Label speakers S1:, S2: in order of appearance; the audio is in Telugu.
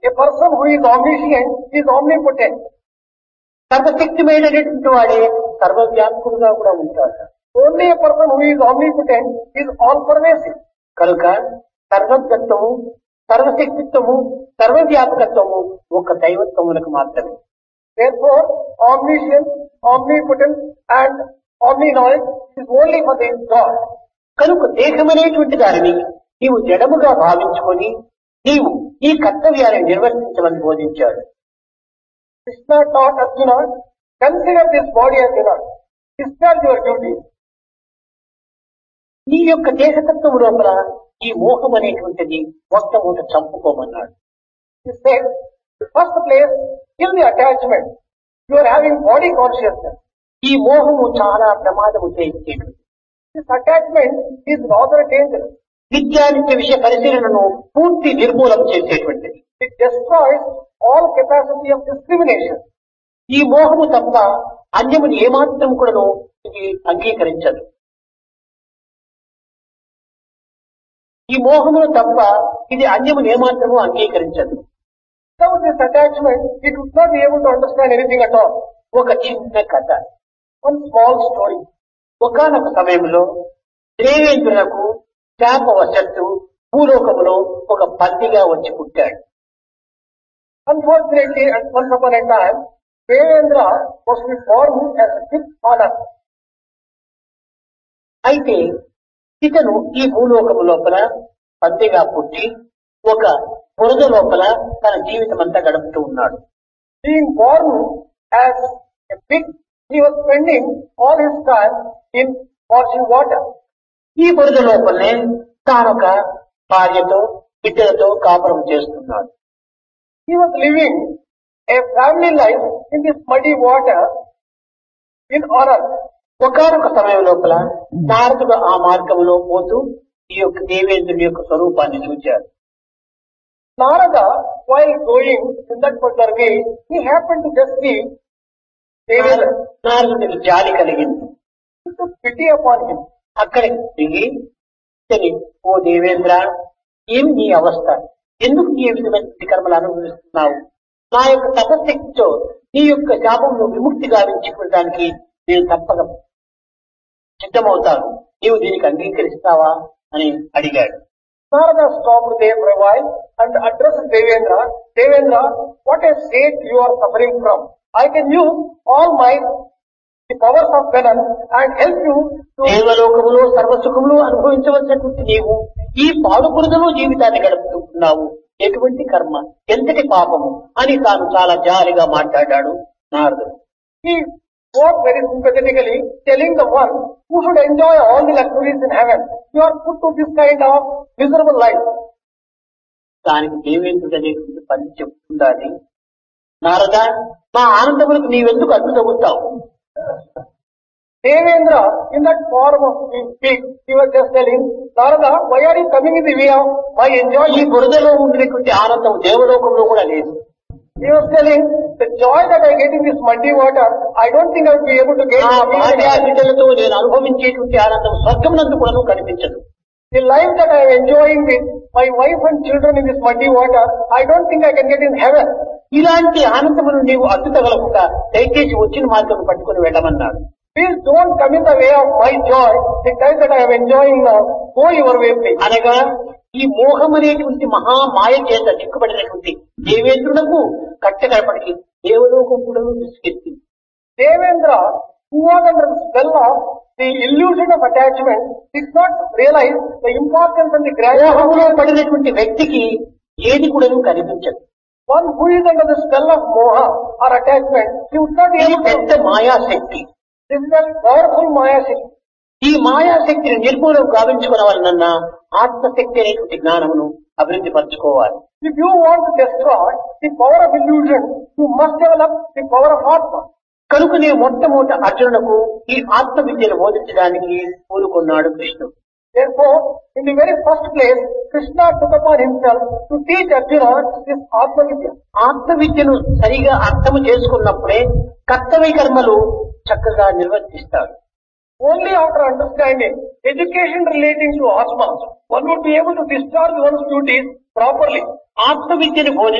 S1: A person who is omniscient is omnipotent.
S2: సర్వశక్తిమైనటువంటి వాడే సర్వవ్యాపకుడుగా కూడా ఉంటాడు.
S1: Only a person who is omnipotent is all-pervasive.
S2: కనుక సర్వజ్ఞత్వము, సర్వశక్తిత్వము, సర్వవ్యాపకత్వము ఒక దైవత్వములకు మాత్రమే.
S1: Therefore, omniscience, omnipotence and omni-knowledge is only for the God.
S2: కనుక దేహమనేటువంటి దానిని నీవు జడముగా భావించుకొని నీవు ఈ కర్తవ్యాన్ని నిర్వర్తించమని బోధించాడు.
S1: Krishna taught Arjuna, consider this body as enough. Discharge your duty.
S2: నీ యొక్క దేహతత్వం లోపల ఈ మోహం అనేటువంటిది మొట్టమొదట చంపుకోమన్నాడు.
S1: He said, first place, kill the attachment. You are having body consciousness.
S2: ఈ మోహము చాలా ప్రమాదము చేయించేటువంటి.
S1: This attachment is rather dangerous.
S2: విద్యానిత్య విషయ పరిశీలనను పూర్తి నిర్మూలం చేసేటువంటిది.
S1: It destroys all capacity of discrimination.
S2: ఈ మోహము తప్ప అన్యముని ఏమాత్రం కూడాను ఇది అంగీకరించదు. ఈ మోహమును తప్ప ఇది అన్యముని ఏమాత్రము అంగీకరించదు.
S1: Without this attachment, it would not be able to understand anything at all.
S2: ఒక చిన్న కథ.
S1: One small story.
S2: ఒకానొక సమయంలో దేవేంద్రులకు శాపవశత్తు భూలోకములో ఒక పందిగా వచ్చి పుట్టాడు.
S1: Unfortunately, at once upon a time, Devendra was to be born as a fifth on earth.
S2: అయితే ఇతను ఈ భూలోకము లోపల పందిగా పుట్టి ఒక బురద లోపల తన జీవితం అంతా గడుపుతూ ఉన్నాడు.
S1: Being born as a pig, he was spending all his time in washing water.
S2: ఈ బురద లోపలనే తానొక భార్యతో బిడ్డలతో కాపురం చేస్తున్నాడు.
S1: He was living a family life in this muddy water in honor.
S2: ఒకనొక సమయం లోపల నారదుడు ఆ మార్గంలో పోతూ ఈ యొక్క దేవేంద్రుని యొక్క స్వరూపాన్ని చూచాడు.
S1: Narada, while going in that particular way, he happened to just see Devendra.
S2: నారదుడికి జాలి కలిగింది.
S1: He took pity upon him.
S2: అక్కడికి దిగి ఇతని, ఓ దేవేంద్ర, ఏమి నీ అవస్థ? ఎందుకు ఈ విధమైన కర్మలు అనుభవిస్తున్నావు? నా యొక్క తపశక్తితో నీ యొక్క శాపంలో విముక్తి గావించుకోవడానికి నేను తప్పక సిద్ధమవుతాను. నీవు దీనికి అంగీకరిస్తావా అని అడిగాడు.
S1: Narada stopped there for a while and addressed Devendra. Devendra, what a state you are suffering from. I can use all the powers of penance and help you to...
S2: దేవలోకములో సర్వసుఖములు అనుభవించవలసినటువంటి నీవు ఈ పాడుపురుదలో జీవితాన్ని గడుపుతున్నావు. ఎటువంటి కర్మ, ఎంతటి పాపము అని తాను చాలా జాలిగా మాట్లాడాడు నారదుడు.
S1: He spoke very sympathetically, telling the one who should enjoy all the luxuries in heaven, you are put to this kind of miserable life.
S2: దానికి దేవేంద్రుడు అనేటువంటి పని చెప్తుండాలి. నారద, మా ఆనందములకు నీవెందుకు అడ్డు తగులుతావు?
S1: Devendra, in that form of speech, he was just telling, Narada, why are you coming in the way of my
S2: ఈ
S1: enjoyment?
S2: బురదలో ఉండేటువంటి ఆనందం దేవలోకంలో కూడా లేదు.
S1: He was telling, the joy that I get in this muddy water, I don't think I would be able to get
S2: నా
S1: it.
S2: భార్య బిడ్డలతో నేను అనుభవించేటువంటి ఆనందం స్వర్గమునందు కూడా కనిపించదు.
S1: The life that I am enjoying with my wife and children in this muddy water, I don't think I can get in heaven.
S2: ఇలాంటి ఆనందమును నీవు అడ్డు తగలకుండా దయచేసి వచ్చిన మార్గం పట్టుకుని వెళ్ళమన్నాడు.
S1: Please don't come in the way of my joy, the time that I am enjoying now. Go your way, please.
S2: అనగా ఈ మోహం అనేటువంటి మహామాయ చేత చిక్కుబడినటువంటి దేవేంద్రునకు కట్టగడపడికి దేవలోకం కూడా విసిగెత్తింది.
S1: Devendra, who was under the spell of the illusion of attachment, did not realize the importance and the
S2: మోహములో
S1: gravity.
S2: పడినటువంటి వ్యక్తికి ఏది కూడా కనిపించదు.
S1: One who is under the spell of moha or attachment, he would not be
S2: ఇది
S1: able to.
S2: పెద్ద మాయాశక్తి.
S1: This is a powerful maya shakti.
S2: ఈ మాయాశక్తిని నిర్మూలం గావించుకోవాలన్న ఆత్మశక్తి అనేటువంటి జ్ఞానమును అభివృద్ధి పరచుకోవాలి.
S1: If you want to destroy the power of illusion, you must develop the power of Atma.
S2: కనుకనే మొట్టమొదట అర్జునునకు ఈ ఆత్మ విద్యను బోధించడానికి పూనుకున్నాడు కృష్ణుడు.
S1: Therefore, in the very first place, Krishna took upon himself to teach Arjuna this Atma Vidya.
S2: ఆత్మ విద్యను సరిగా అర్థము చేసుకున్నప్పుడే కర్తవ్య కర్మలు చక్కగా నిర్వర్తిస్తాడు.
S1: Only after understanding education relating to Atma, one would be able to discharge one's duties properly.
S2: ఆత్మ విద్యను బోధి